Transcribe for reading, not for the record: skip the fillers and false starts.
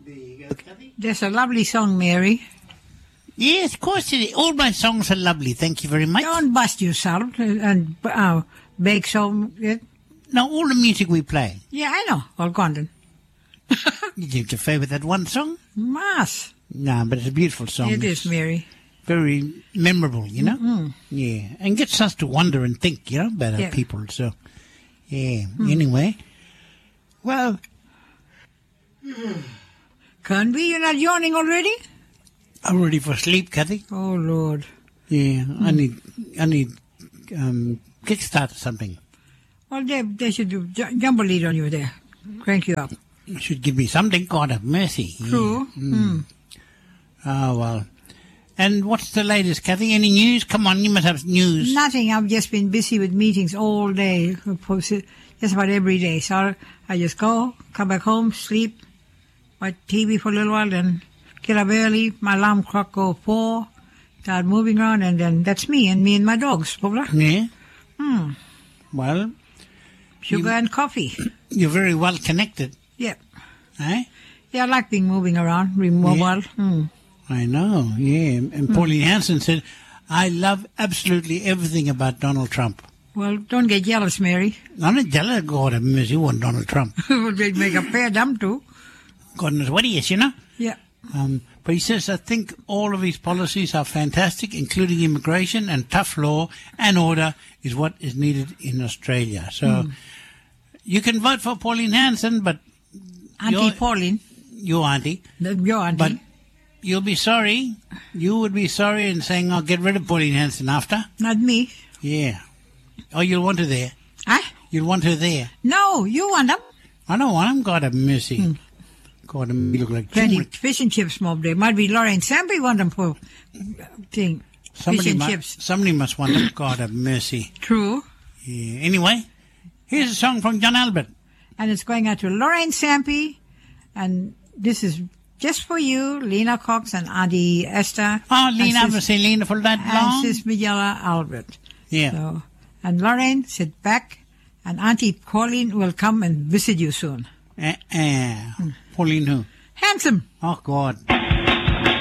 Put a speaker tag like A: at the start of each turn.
A: There you go, Kathy.
B: That's a lovely song, Mary.
A: Yes, of course it is. All my songs are lovely. Thank you very much.
B: Don't bust yourself and beg so.
A: Now, all the music we play.
B: Yeah, I know. All gone then.
A: Did you have with that one song?
B: Mass.
A: No, but it's a beautiful song.
B: It is, Mary.
A: Very memorable, you know?
B: Mm-hmm.
A: Yeah. And gets us to wonder and think, you know, about our people. So, yeah. Anyway. Well.
B: Can't be. You're not yawning already?
A: I'm ready for sleep, Kathy.
B: Oh, Lord.
A: Yeah. I need kickstart or something.
B: Well, they should do jump a lead on you there. Crank you up.
A: You should give me something, God have mercy.
B: True.
A: Yeah. Oh, well. And what's the latest, Kathy? Any news? Come on, you must have news.
B: Nothing. I've just been busy with meetings all day. Just about every day. So I just go, come back home, sleep, watch TV for a little while, then get up early. My alarm clock go 4, start moving around, and then that's me and my dogs.
A: Yeah? Well...
B: Sugar and coffee.
A: You're very well connected.
B: Yeah.
A: Eh?
B: Yeah, I like being moving around, being mobile.
A: Yeah. I know, yeah. And Pauline Hanson said, I love absolutely everything about Donald Trump.
B: Well, don't get jealous, Mary.
A: I'm not jealous, God have mercy, you want Donald Trump.
B: Would make a pair dumb too.
A: God knows what he is, you know?
B: Yeah.
A: But he says, I think all of his policies are fantastic, including immigration and tough law and order is what is needed in Australia. So you can vote for Pauline Hanson, but...
B: Auntie Pauline.
A: Your auntie.
B: Your auntie.
A: But you'll be sorry. You would be sorry in saying, I'll get rid of Pauline Hanson after.
B: Not me.
A: Yeah. Oh, you'll want her there.
B: Huh?
A: You'll want her there.
B: No, you want them.
A: I don't want them. God have mercy. God, you look like
B: plenty fish and chips, Mob Day. Might be Lorraine Samby want them for thing. Fish and chips.
A: Somebody must want them. God have mercy.
B: True.
A: Yeah. Anyway, here's a song from John Albert.
B: And it's going out to Lorraine Samby. And this is just for you, Lena Cox and Auntie Esther.
A: Oh, Lena, I was saying Lena for that long.
B: And Sis Miguela Albert.
A: Yeah.
B: So, and Lorraine, sit back. And Auntie Pauline will come and visit you soon.
A: Pauline who?
B: Handsome.
A: Oh, God.